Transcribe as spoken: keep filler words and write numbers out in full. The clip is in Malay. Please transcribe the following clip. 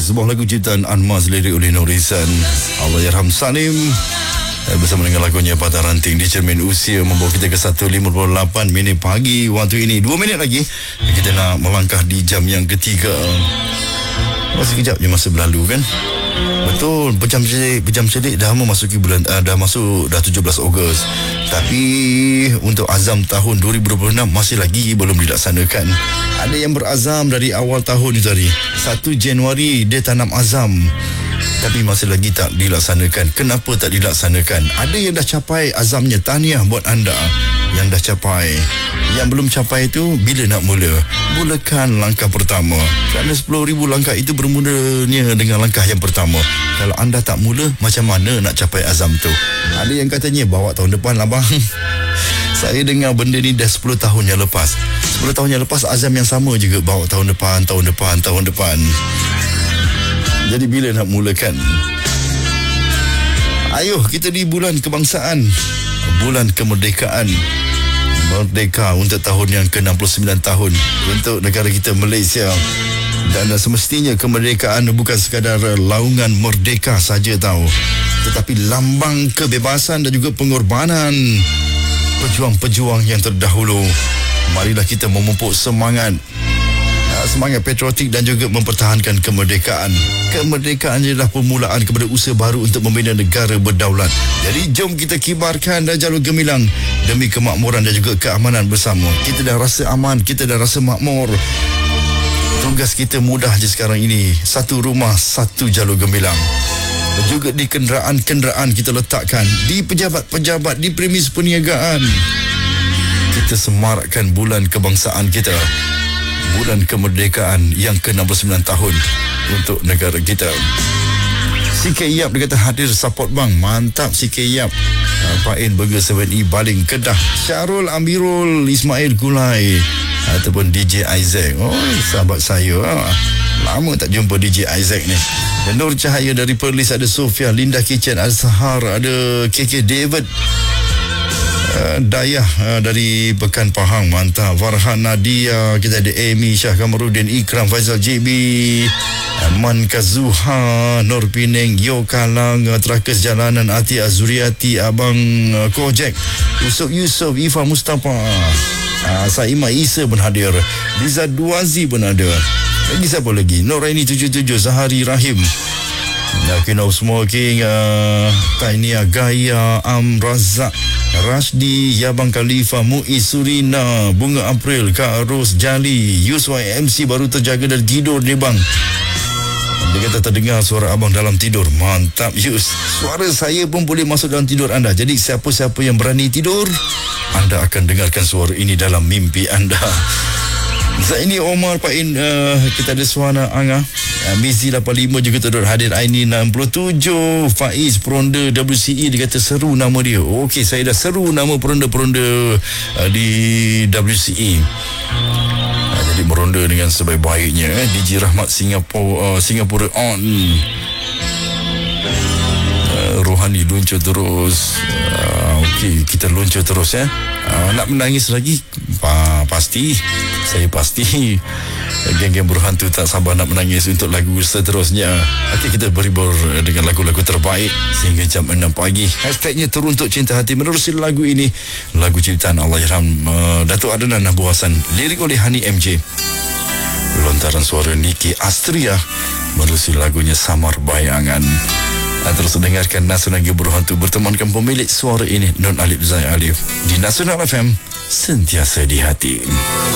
sebuah lagu ciptaan Anmaz, lirik oleh Nurisan, Allahyarham Salim, bersama dengan lagunya Patah Ranting di cermin usia, membawa kita ke satu lima puluh lapan minit pagi waktu ini. Dua minit lagi kita nak melangkah di jam yang ketiga. Masih kejap je masa berlalu kan. Betul, berjam celik, berjam celik dah memasuki bulan, uh, dah masuk dah tujuh belas Ogos. Tapi untuk azam tahun dua ribu dua puluh enam masih lagi belum dilaksanakan. Ada yang berazam dari awal tahun itu tadi, satu Januari dia tanam azam, tapi masih lagi tak dilaksanakan. Kenapa tak dilaksanakan? Ada yang dah capai azamnya, tahniah buat anda yang dah capai. Yang belum capai itu, bila nak mula? Mulakan langkah pertama. Kerana sepuluh ribu langkah itu bermulanya dengan langkah yang pertama. Kalau anda tak mula, macam mana nak capai azam tu? Ada yang katanya, bawa tahun depan lah bang. Saya dengar benda ni dah sepuluh tahun yang lepas. sepuluh tahun yang lepas azam yang sama juga, bawa tahun depan, tahun depan, tahun depan. Jadi bila nak mulakan? Ayuh, kita di bulan kebangsaan, bulan kemerdekaan. Merdeka untuk tahun yang ke enam puluh sembilan tahun untuk negara kita Malaysia. Dan semestinya kemerdekaan bukan sekadar laungan merdeka saja tahu, tetapi lambang kebebasan dan juga pengorbanan pejuang-pejuang yang terdahulu. Marilah kita memupuk semangat semangat patriotik dan juga mempertahankan kemerdekaan. Kemerdekaan adalah permulaan kepada usaha baru untuk membina negara berdaulat. Jadi jom kita kibarkan dan jalur gemilang demi kemakmuran dan juga keamanan bersama. Kita dah rasa aman, kita dah rasa makmur. Tugas kita mudah je sekarang ini. Satu rumah, satu jalur gemilang. Juga di kenderaan-kenderaan kita letakkan, di pejabat-pejabat, di premis perniagaan. Kita semarakkan bulan kebangsaan kita, bulan kemerdekaan yang ke enam puluh sembilan tahun untuk negara kita. C K Yap dia kata hadir support bang. Mantap C K Yap. uh, Pain Burger tujuh E Baling Kedah. Syarul Amirul Ismail Gulai ataupun D J Isaac. Oh, sahabat saya. ah. Lama tak jumpa D J Isaac ni. Dan Nur Cahaya dari Perlis, ada Sofia, Linda Kitchen, ada Sahar, ada K K David, Uh, Dayah uh, dari Pekan Pahang, mantap. Farhan Nadia, kita ada Amy, Syah Kamarudin, Ikram, Faizal J B, uh, Man Kazuha, Nur Pining, Yo Kalang, uh, Terakes Jalanan, Ati Azuriati, Abang uh, Kojek, Yusuf Yusuf, Ifa Mustafa, uh, Saima Isa pun hadir, Liza Duazi pun ada. Lagi siapa lagi? Noraini tujuh tujuh, Zahari Rahim, King of Smoking, uh, Tainia Gaya, Am Razak, Rashdi, Yabang Khalifa, Muiz Surina, Bunga April, Kak Ros Jali, Yus Y M C baru terjaga dari tidur ni bang. Dia kata terdengar suara abang dalam tidur. Mantap Yus. Suara saya pun boleh masuk dalam tidur anda. Jadi siapa-siapa yang berani tidur, anda akan dengarkan suara ini dalam mimpi anda. Zaini Omar Pain, uh, kita ada Suhana Angah, uh, Mizi lapan lima juga turut hadir. Aini enam puluh tujuh, Faiz Peronda W C E, dia kata seru nama dia. Okey, saya dah seru nama peronda-peronda uh, di W C E. uh, Jadi meronda dengan sebaik-baiknya. eh. D J Rahmat Singapura, uh, Singapura on. uh, Rohani luncur terus. uh, Okey, kita luncur terus ya. uh, Nak menangis lagi? Pa, pasti Saya pasti geng-geng berhantu tak sabar nak menangis untuk lagu seterusnya. Okey, kita berhibur dengan lagu-lagu terbaik sehingga jam enam pagi. Hashtagnya Teruntuk Cinta Hati. Menerusi lagu ini, lagu ciptaan Allahyarham uh, Datuk Adnan Abu Hassan, lirik oleh Hani M J, lontaran suara Niki Astria. Menerusi lagunya Samar Bayangan. Terus dengarkan Nasional Berhantu bertemankan pemilik suara ini, Nun Alif Zai Alif, di Nasional F M, sentiasa di hati.